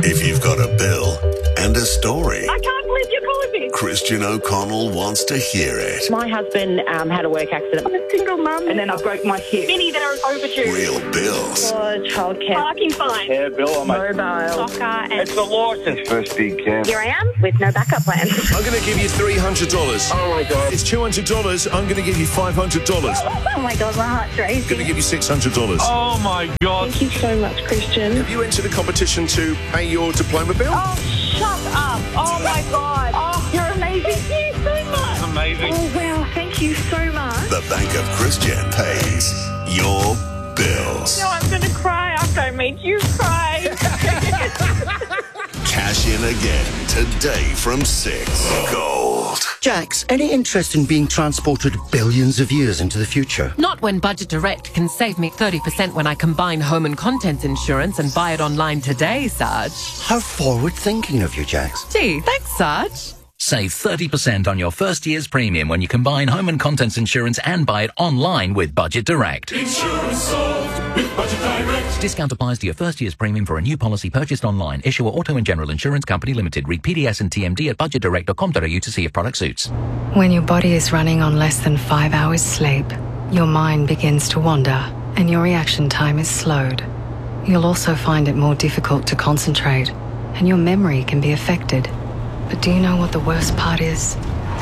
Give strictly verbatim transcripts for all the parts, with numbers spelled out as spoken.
If you've got a bill and a story, I can't believe you're calling me. Christian O'Connell wants to hear it. My husband um, had a work accident. I'm a single mum, and then I broke my hip. Many that are overdue. Real bills. For childcare. Parking fine. Care bill on my mobile. Soccer. And it's the licence. First big camp. here I am with no backup plan. I'm going to give you three hundred dollars. Oh my God. It's two hundred dollars. I'm going to give you five hundred dollars. Oh my God, my heart's I'm going to racing. give you six hundred dollars. Oh my God. Thank you so much, Christian. Have you entered a competition to pay your diploma bill? Oh, shut up. Oh my God. Oh, you're amazing. Thank you so much. Amazing. Oh, wow. Thank you so much. The Bank of Christian pays your bills. No, I'm going to cry after I made you cry. Cash in again today from six. Gold. Jax, any interest in being transported billions of years into the future? Not when Budget Direct can save me thirty percent when I combine home and contents insurance and buy it online today, Sarge. How forward-thinking of you, Jax. Gee, thanks, Sarge. Save thirty percent on your first year's premium when you combine home and contents insurance and buy it online with Budget Direct. Insurance solved with Budget Direct. Discount applies to your first year's premium for a new policy purchased online. Issuer Auto and General Insurance Company Limited. Read P D S and T M D at budget direct dot com dot a u to see if product suits. When your body is running on less than five hours sleep, your mind begins to wander and your reaction time is slowed. You'll also find it more difficult to concentrate and your memory can be affected. But do you know what the worst part is?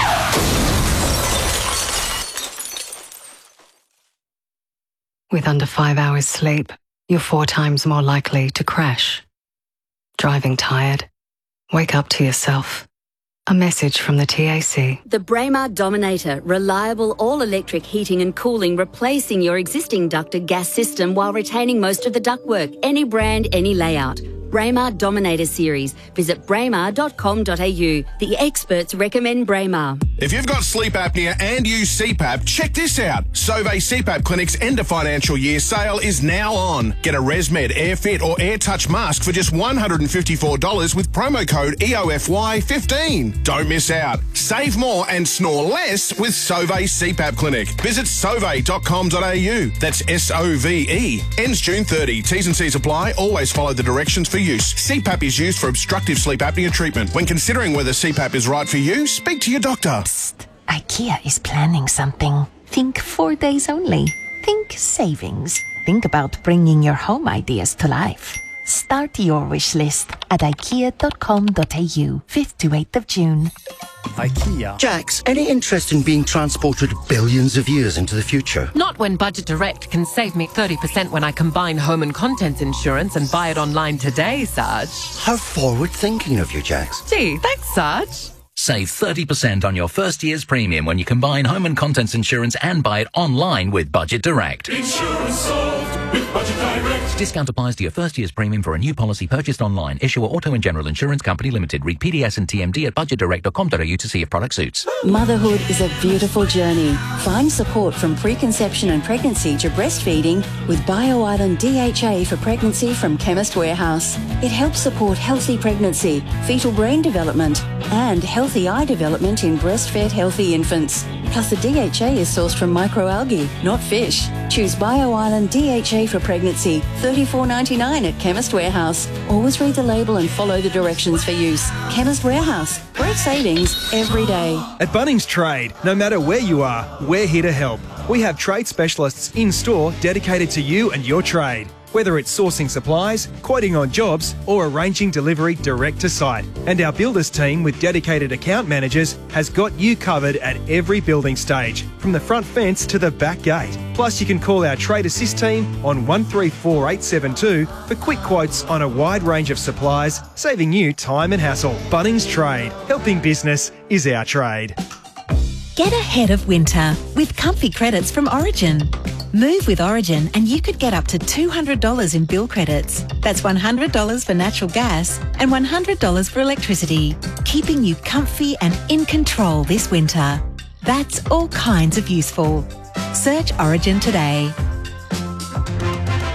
With under five hours sleep, you're four times more likely to crash. Driving tired? Wake up to yourself. A message from the T A C. The Braemar Dominator, reliable all-electric heating and cooling, replacing your existing ducted gas system while retaining most of the ductwork. Any brand, any layout. Braemar Dominator series. Visit braemar dot com dot a u. The experts recommend Braemar. If you've got sleep apnea and use C PAP, check this out. Sauvé C PAP Clinic's end of financial year sale is now on. Get a ResMed AirFit or AirTouch mask for just one hundred fifty-four dollars with promo code E O F Y fifteen. Don't miss out. Save more and snore less with Sauvé C PAP Clinic. Visit sauvé dot com dot a u. That's S O V E. Ends June thirtieth. T's and C's apply. Always follow the directions for use. C PAP is used for obstructive sleep apnea treatment. When considering whether C PAP is right for you, speak to your doctor. Psst. IKEA is planning something. Think four days only. Think savings. Think about bringing your home ideas to life. Start your wish list at ikea dot com dot a u, fifth to eighth of June. IKEA. Jax, any interest in being transported billions of years into the future? Not when Budget Direct can save me thirty percent when I combine home and contents insurance and buy it online today, Sarge. How forward-thinking of you, Jax. Gee, thanks, Sarge. Save thirty percent on your first year's premium when you combine home and contents insurance and buy it online with Budget Direct. Insurance solved with Budget Direct. Discount applies to your first year's premium for a new policy purchased online. Issuer Auto and General Insurance Company Limited. Read P D S and T M D at budget direct dot com dot a u to see if product suits. Motherhood is a beautiful journey. Find support from preconception and pregnancy to breastfeeding with BioIsland D H A for pregnancy from Chemist Warehouse. It helps support healthy pregnancy, fetal brain development, and healthy eye development in breastfed healthy infants. Plus, the D H A is sourced from microalgae, not fish. Choose BioIsland D H A for pregnancy, thirty-four ninety-nine at Chemist Warehouse. Always read the label and follow the directions for use. Chemist Warehouse. Great savings every day. At Bunnings Trade, no matter where you are, we're here to help. We have trade specialists in store dedicated to you and your trade. Whether it's sourcing supplies, quoting on jobs, or arranging delivery direct to site. And our builders team with dedicated account managers has got you covered at every building stage, from the front fence to the back gate. Plus, you can call our Trade Assist team on one three four eight seven two for quick quotes on a wide range of supplies, saving you time and hassle. Bunnings Trade. Helping business is our trade. Get ahead of winter with comfy credits from Origin. Move with Origin and you could get up to two hundred dollars in bill credits. That's one hundred dollars for natural gas and one hundred dollars for electricity, keeping you comfy and in control this winter. That's all kinds of useful. Search Origin today.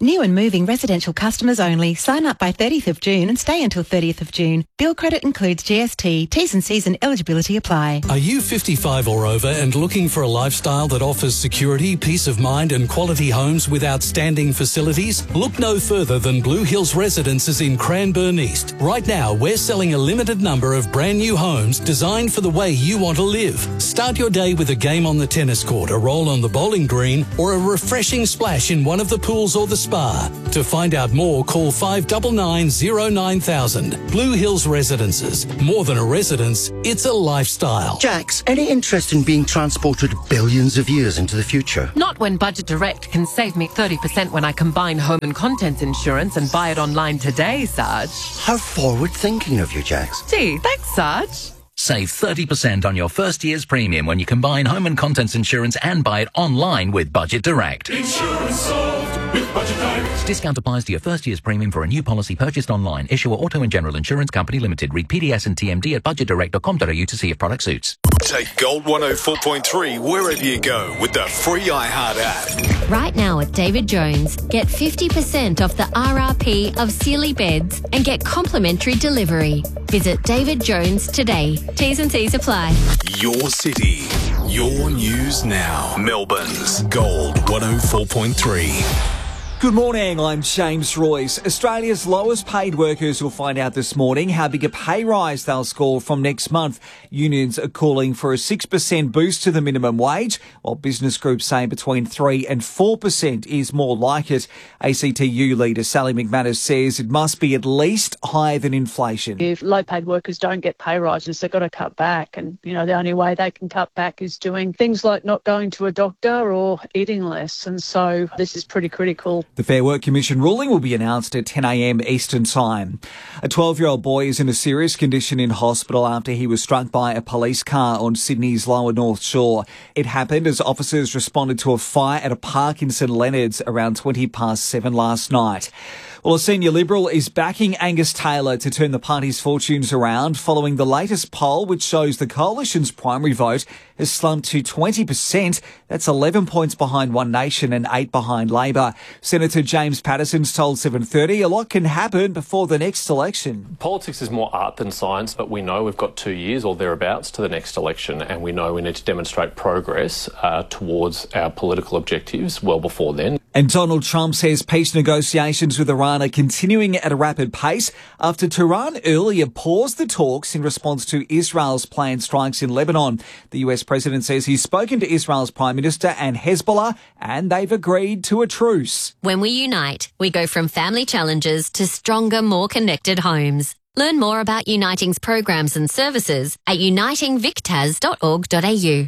New and moving residential customers only. Sign up by thirtieth of June and stay until thirtieth of June. Bill credit includes G S T. T's and C's and eligibility apply. Are you fifty-five or over and looking for a lifestyle that offers security, peace of mind and quality homes with outstanding facilities? Look no further than Blue Hills Residences in Cranbourne East. Right now, we're selling a limited number of brand new homes designed for the way you want to live. Start your day with a game on the tennis court, a roll on the bowling green, or a refreshing splash in one of the pools or the spa. To find out more, call five nine nine, zero nine thousand. Blue Hills Residences. More than a residence, it's a lifestyle. Jax, any interest in being transported billions of years into the future? Not when Budget Direct can save me thirty percent when I combine home and contents insurance and buy it online today, Sarge. How forward-thinking of you, Jax. Gee, thanks, Sarge. Save thirty percent on your first year's premium when you combine home and contents insurance and buy it online with Budget Direct. Insurance solved with Budget Direct. Discount applies to your first year's premium for a new policy purchased online. Issuer Auto and General Insurance Company Limited. Read P D S and T M D at budget direct dot com dot a u to see if product suits. Take Gold one oh four point three wherever you go with the free iHeart app. Right now at David Jones, get fifty percent off the R R P of Sealy beds and get complimentary delivery. Visit David Jones today. T's and C's apply. Your city, your news now. Melbourne's Gold one oh four point three. Good morning, I'm James Royce. Australia's lowest paid workers will find out this morning how big a pay rise they'll score from next month. Unions are calling for a six percent boost to the minimum wage, while business groups say between three and four percent is more like it. A C T U leader Sally McManus says it must be at least higher than inflation. If low-paid workers don't get pay rises, they've got to cut back. And, you know, the only way they can cut back is doing things like not going to a doctor or eating less. And so this is pretty critical. The Fair Work Commission ruling will be announced at ten a m Eastern Time. A twelve-year-old boy is in a serious condition in hospital after he was struck by a police car on Sydney's lower North Shore. It happened as officers responded to a fire at a park in St Leonard's around twenty past seven last night. Well, a senior Liberal is backing Angus Taylor to turn the party's fortunes around following the latest poll, which shows the Coalition's primary vote has slumped to twenty percent. That's eleven points behind One Nation and eight behind Labor. Senator James Patterson's told seven thirty a lot can happen before the next election. Politics is more art than science, but we know we've got two years or thereabouts to the next election, and we know we need to demonstrate progress uh, towards our political objectives well before then. And Donald Trump says peace negotiations with Iran are continuing at a rapid pace after Tehran earlier paused the talks in response to Israel's planned strikes in Lebanon. The U S president says he's spoken to Israel's Prime Minister and Hezbollah, and they've agreed to a truce. When we unite, we go from family challenges to stronger, more connected homes. Learn more about Uniting's programs and services at uniting victaz dot org dot a u.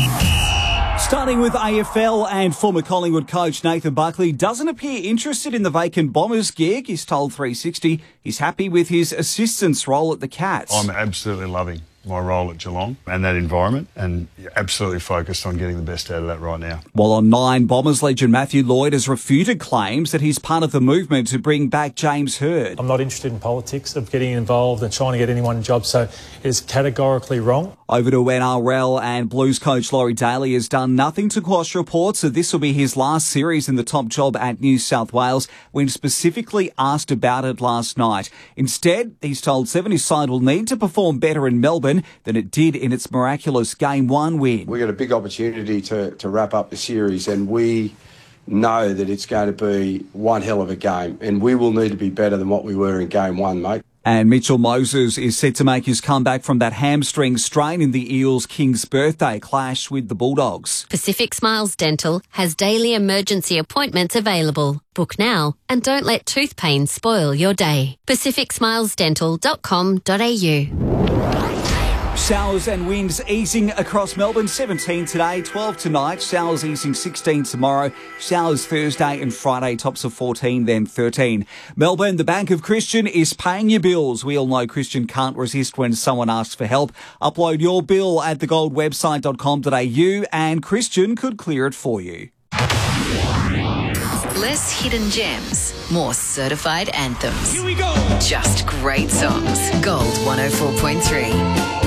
Starting with A F L, and former Collingwood coach Nathan Buckley doesn't appear interested in the vacant Bombers gig. He's told three sixty he's happy with his assistant's role at the Cats. I'm absolutely loving my role at Geelong and that environment, and absolutely focused on getting the best out of that right now. While on nine, Bombers legend Matthew Lloyd has refuted claims that he's part of the movement to bring back James Hird. I'm not interested in politics of getting involved and trying to get anyone a job, so it's categorically wrong. Over to N R L, and Blues coach Laurie Daly has done nothing to quash reports that this will be his last series in the top job at New South Wales, when specifically asked about it last night. Instead, he's told Seven his side will need to perform better in Melbourne than it did in its miraculous Game one win. We've got a big opportunity to, to wrap up the series, and we know that it's going to be one hell of a game, and we will need to be better than what we were in Game one, mate. And Mitchell Moses is set to make his comeback from that hamstring strain in the Eels' King's birthday clash with the Bulldogs. Pacific Smiles Dental has daily emergency appointments available. Book now and don't let tooth pain spoil your day. pacific smiles dental dot com dot a u. Showers and winds easing across Melbourne. seventeen today, twelve tonight. Showers easing sixteen tomorrow. Showers Thursday and Friday, tops of fourteen, then thirteen. Melbourne, the Bank of Christian is paying your bills. We all know Christian can't resist when someone asks for help. Upload your bill at the gold website dot com dot a u and Christian could clear it for you. Less hidden gems, more certified anthems. Here we go. Just great songs. Gold one oh four point three.